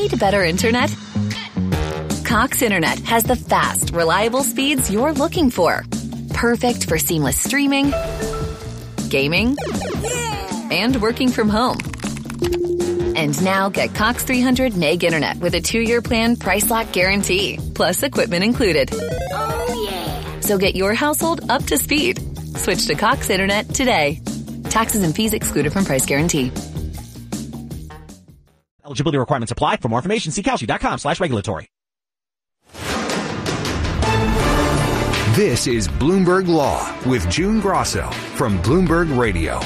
Need better internet? Cox Internet has the fast, reliable speeds you're looking for. Perfect for seamless streaming, gaming, and working from home. And now get Cox 300 meg internet with a 2-year plan price lock guarantee, plus equipment included. Oh, yeah. So get your household up to speed. Switch to Cox Internet today. Taxes and fees excluded from price guarantee. Eligibility requirements apply. For more information, see Kalshi.com/regulatory. This is Bloomberg Law with June Grosso from Bloomberg Radio.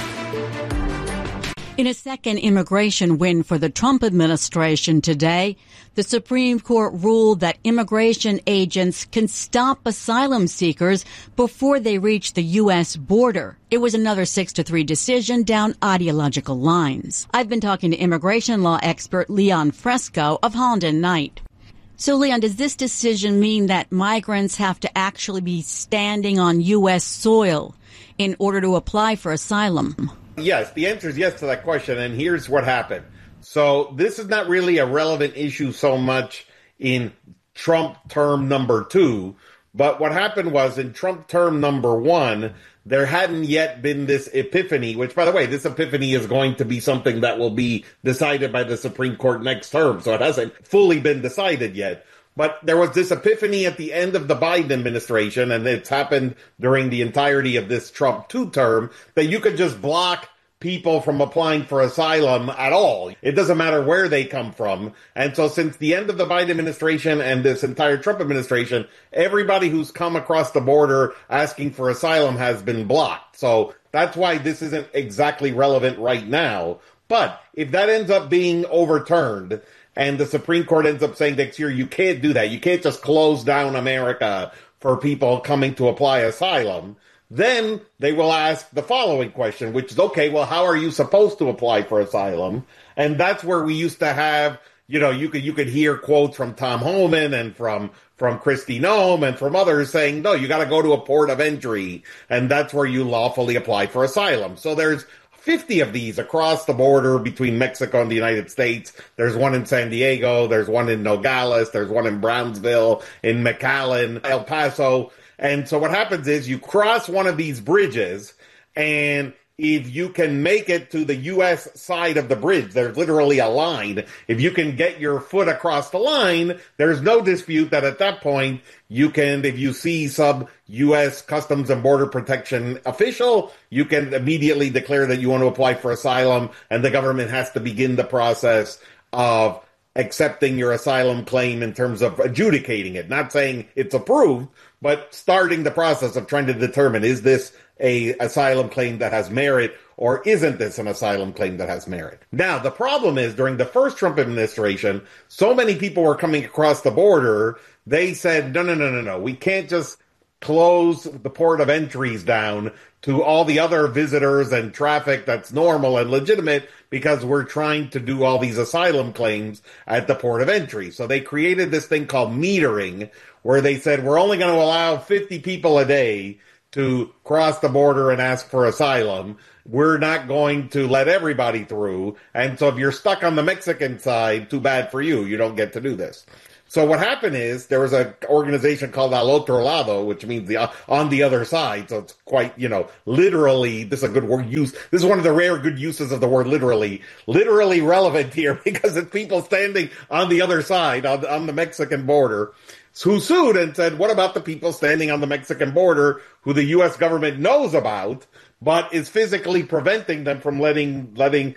In a second immigration win for the Trump administration today, the Supreme Court ruled that immigration agents can stop asylum seekers before they reach the U.S. border. It was another 6-3 decision down ideological lines. I've been talking to immigration law expert Leon Fresco of Holland & Knight. So, Leon, does this decision mean that migrants have to actually be standing on U.S. soil in order to apply for asylum? Yes, the answer is yes to that question, and here's what happened. So this is not really a relevant issue so much in Trump term number 2, but what happened was in Trump term number 1, there hadn't yet been this epiphany, which, by the way, this epiphany is going to be something that will be decided by the Supreme Court next term, so it hasn't fully been decided yet. But there was this epiphany at the end of the Biden administration, and it's happened during the entirety of this Trump 2 term, that you could just block people from applying for asylum at all. It doesn't matter where they come from. And so since the end of the Biden administration and this entire Trump administration, everybody who's come across the border asking for asylum has been blocked. So that's why this isn't exactly relevant right now. But if that ends up being overturned and the Supreme Court ends up saying next year, you can't do that. You can't just close down America for people coming to apply asylum. Then they will ask the following question, which is, okay, well, how are you supposed to apply for asylum? And that's where we used to have, you know, you could hear quotes from Tom Homan and from Kristi Noem and from others saying, no, you got to go to a port of entry, and that's where you lawfully apply for asylum. So there's 50 of these across the border between Mexico and the United States. There's one in San Diego. There's one in Nogales. There's one in Brownsville, in McAllen, El Paso. And so what happens is you cross one of these bridges, and if you can make it to the U.S. side of the bridge, there's literally a line. If you can get your foot across the line, there's no dispute that at that point you can, if you see some U.S. Customs and Border Protection official, you can immediately declare that you want to apply for asylum, and the government has to begin the process of accepting your asylum claim in terms of adjudicating it. Not saying it's approved, but starting the process of trying to determine, is this a asylum claim that has merit, or isn't this an asylum claim that has merit? Now, the problem is, during the first Trump administration, so many people were coming across the border, they said, no, we can't just close the port of entries down to all the other visitors and traffic that's normal and legitimate, because we're trying to do all these asylum claims at the port of entry. So they created this thing called metering, where they said, we're only going to allow 50 people a day to cross the border and ask for asylum. We're not going to let everybody through. And so if you're stuck on the Mexican side, too bad for you. You don't get to do this. So what happened is there was an organization called Al Otro Lado, which means on the other side. So it's quite, literally, this is a good word use. This is one of the rare good uses of the word literally relevant here, because it's people standing on the other side, on the Mexican border, who sued and said, what about the people standing on the Mexican border who the U.S. government knows about, but is physically preventing them from letting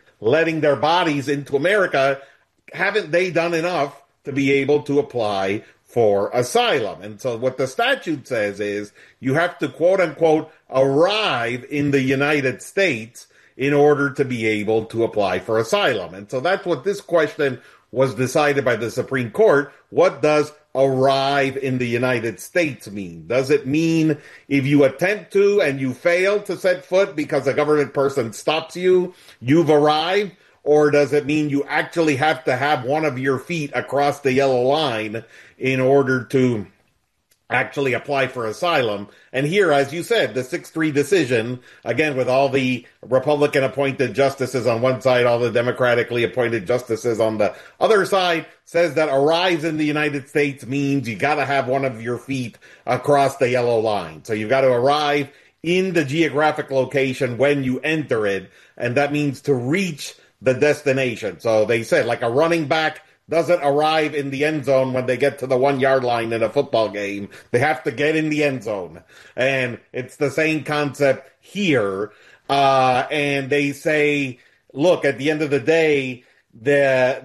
their bodies into America? Haven't they done enough to be able to apply for asylum? And so what the statute says is you have to, quote unquote, arrive in the United States in order to be able to apply for asylum. And so that's what this question was decided by the Supreme Court. What does arrive in the United States mean? Does it mean if you attempt to and you fail to set foot because a government person stops you, you've arrived? Or does it mean you actually have to have one of your feet across the yellow line in order to actually apply for asylum. And here, as you said, the 6-3 decision, again, with all the Republican appointed justices on one side, all the democratically appointed justices on the other side, says that arrives in the United States means you got to have one of your feet across the yellow line. So you've got to arrive in the geographic location when you enter it, and that means to reach the destination. So they said, like a running back doesn't arrive in the end zone when they get to the 1 yard line in a football game. They have to get in the end zone. And it's the same concept here. And they say, look, at the end of the day, there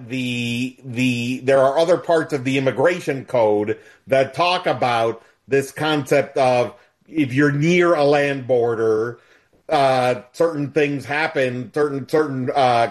are other parts of the immigration code that talk about this concept of if you're near a land border, certain things happen, certain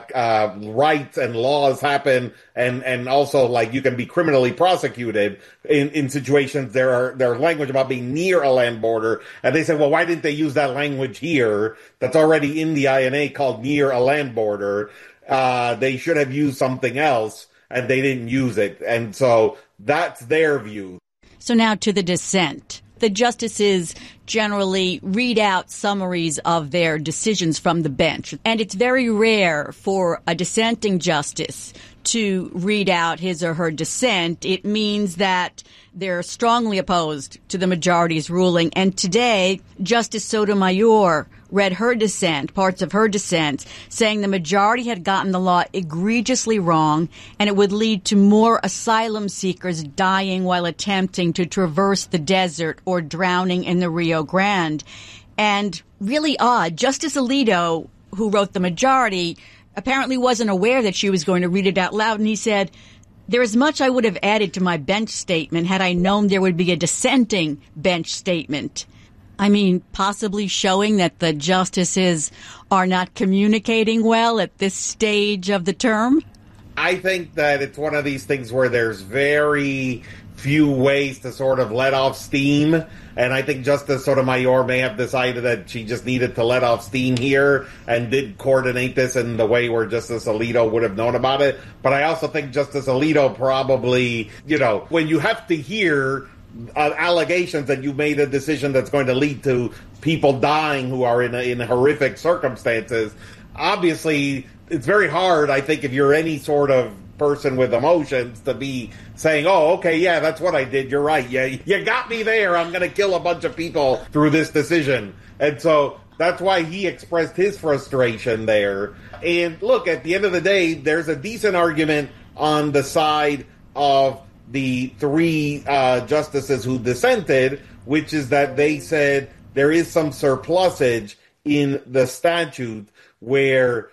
rights and laws happen, and also like you can be criminally prosecuted in situations. There's language about being near a land border, and they said, well, why didn't they use that language here? That's already in the INA called near a land border. They should have used something else, and they didn't use it, and so that's their view. So now to the dissent. The justices generally read out summaries of their decisions from the bench. And it's very rare for a dissenting justice to read out his or her dissent. It means that they're strongly opposed to the majority's ruling. And today, Justice Sotomayor read her dissent, parts of her dissent, saying the majority had gotten the law egregiously wrong and it would lead to more asylum seekers dying while attempting to traverse the desert or drowning in the Rio Grande. And really odd, Justice Alito, who wrote the majority, apparently wasn't aware that she was going to read it out loud, and he said, there is much I would have added to my bench statement had I known there would be a dissenting bench statement. I mean, possibly showing that the justices are not communicating well at this stage of the term? I think that it's one of these things where there's very few ways to sort of let off steam, and I think Justice Sotomayor may have decided that she just needed to let off steam here and did coordinate this in the way where Justice Alito would have known about it. But I also think Justice Alito probably, when you have to hear allegations that you made a decision that's going to lead to people dying who are in horrific circumstances, obviously it's very hard, I think, if you're any sort of person with emotions to be saying, oh, okay, yeah, that's what I did. You're right. Yeah, you got me there. I'm going to kill a bunch of people through this decision. And so that's why he expressed his frustration there. And look, at the end of the day, there's a decent argument on the side of the three justices who dissented, which is that they said there is some surplusage in the statute where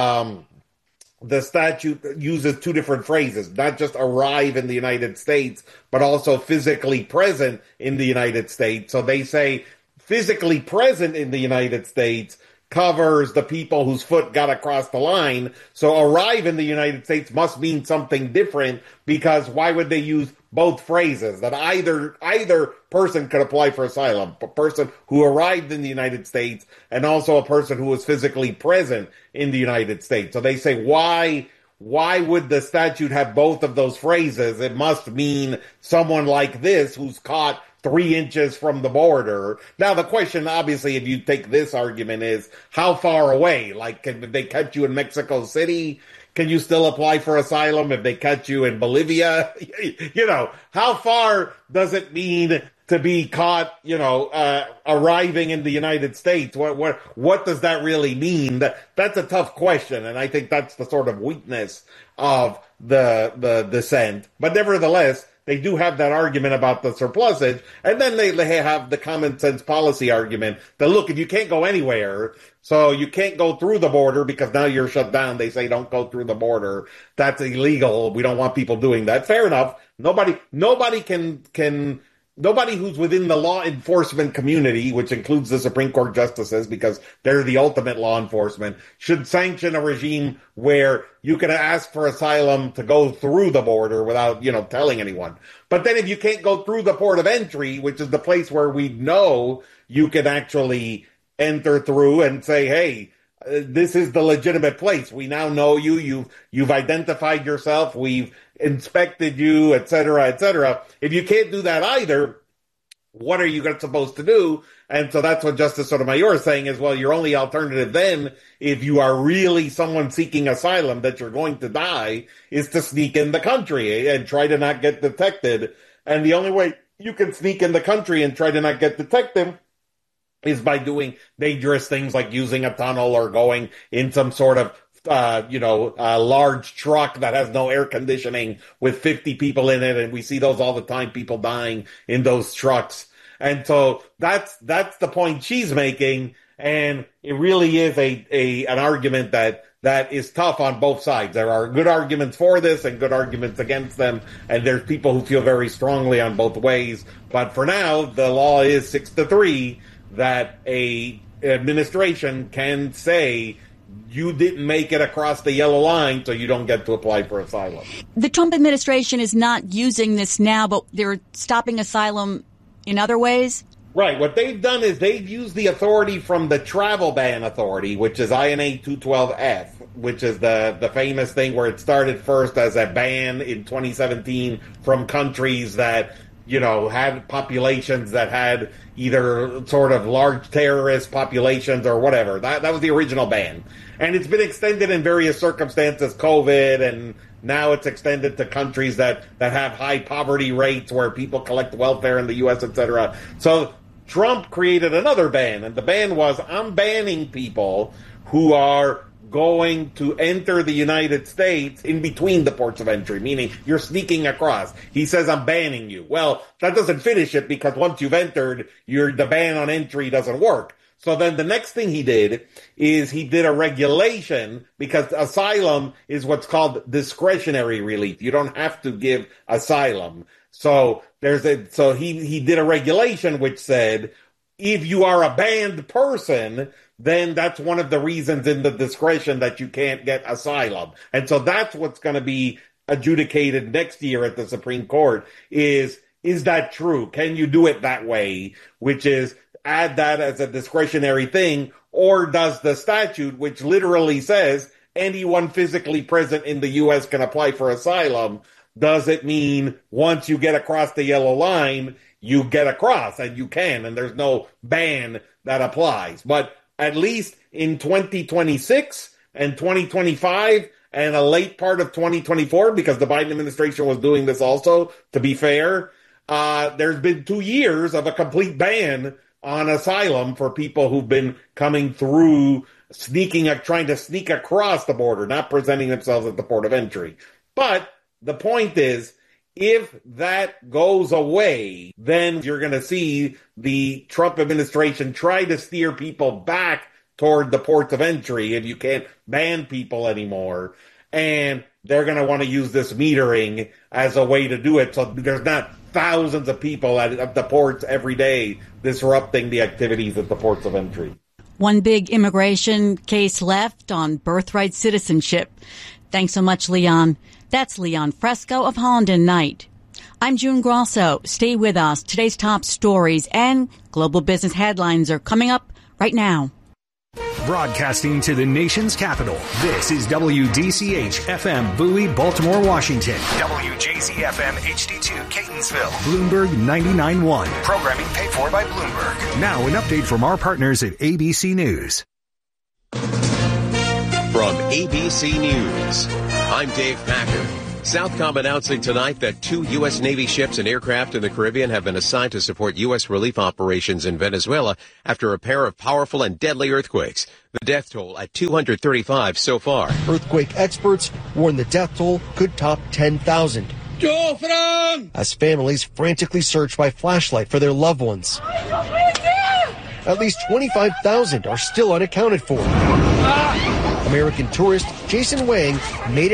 the statute uses two different phrases, not just arrive in the United States, but also physically present in the United States. So they say physically present in the United States covers the people whose foot got across the line. So arrive in the United States must mean something different, because why would they use both phrases? That either person could apply for asylum, a person who arrived in the United States and also a person who was physically present in the United States. So they say, why would the statute have both of those phrases? It must mean someone like this who's caught 3 inches from the border. Now, the question, obviously, if you take this argument, is how far away? Like, if they catch you in Mexico City, can you still apply for asylum? If they catch you in Bolivia, how far does it mean to be caught, arriving in the United States? What does that really mean? That's a tough question, and I think that's the sort of weakness of the dissent. But nevertheless, they do have that argument about the surplusage, and then they have the common sense policy argument that, look, if you can't go anywhere, so you can't go through the border because now you're shut down. They say don't go through the border. That's illegal. We don't want people doing that. Fair enough. Nobody who's within the law enforcement community, which includes the Supreme Court justices because they're the ultimate law enforcement, should sanction a regime where you can ask for asylum to go through the border without, telling anyone. But then if you can't go through the port of entry, which is the place where we know you can actually enter through and say, hey, this is the legitimate place. We now know you. You've identified yourself. We've inspected you, et cetera, et cetera. If you can't do that either, what are you supposed to do? And so that's what Justice Sotomayor is saying is, well, your only alternative then, if you are really someone seeking asylum that you're going to die, is to sneak in the country and try to not get detected. And the only way you can sneak in the country and try to not get detected is by doing dangerous things like using a tunnel or going in some sort of a large truck that has no air conditioning with 50 people in it. And we see those all the time, people dying in those trucks. And so that's the point she's making. And it really is an argument that is tough on both sides. There are good arguments for this and good arguments against them. And there's people who feel very strongly on both ways. But for now, the law is 6-3 that a administration can say, you didn't make it across the yellow line, so you don't get to apply for asylum. The Trump administration is not using this now, but they're stopping asylum in other ways? Right. What they've done is they've used the authority from the Travel Ban Authority, which is INA 212F, which is the famous thing where it started first as a ban in 2017 from countries that, had populations that had either sort of large terrorist populations or whatever. That was the original ban. And it's been extended in various circumstances, COVID, and now it's extended to countries that have high poverty rates where people collect welfare in the U.S., etc. So Trump created another ban, and the ban was, I'm banning people who are going to enter the United States in between the ports of entry, meaning you're sneaking across. He says, I'm banning you. Well, that doesn't finish it because once you've entered, the ban on entry doesn't work. So then the next thing he did is he did a regulation, because asylum is what's called discretionary relief. You don't have to give asylum. So he did a regulation which said, if you are a banned person, then that's one of the reasons in the discretion that you can't get asylum. And so that's what's going to be adjudicated next year at the Supreme Court is that true? Can you do it that way? Which is add that as a discretionary thing, or does the statute, which literally says anyone physically present in the U.S. can apply for asylum, does it mean once you get across the yellow line, you get across and you can, and there's no ban that applies? But at least in 2026 and 2025 and a late part of 2024, because the Biden administration was doing this also, to be fair, there's been 2 years of a complete ban on asylum for people who've been coming through, trying to sneak across the border, not presenting themselves at the port of entry. But the point is, if that goes away, then you're going to see the Trump administration try to steer people back toward the ports of entry, and you can't ban people anymore. And they're going to want to use this metering as a way to do it. So there's not thousands of people at the ports every day disrupting the activities at the ports of entry. One big immigration case left on birthright citizenship. Thanks so much, Leon. That's Leon Fresco of Holland and Knight. I'm June Grosso. Stay with us. Today's top stories and global business headlines are coming up right now. Broadcasting to the nation's capital, this is WDCH-FM Bowie, Baltimore, Washington. WJZ-FM HD2 Catonsville. Bloomberg 99.1. Programming paid for by Bloomberg. Now an update from our partners at ABC News. From ABC News, I'm Dave Packer. Southcom announcing tonight that 2 U.S. Navy ships and aircraft in the Caribbean have been assigned to support U.S. relief operations in Venezuela after a pair of powerful and deadly earthquakes. The death toll at 235 so far. Earthquake experts warn the death toll could top 10,000. As families frantically search by flashlight for their loved ones. At least 25,000 are still unaccounted for. American tourist Jason Wang made it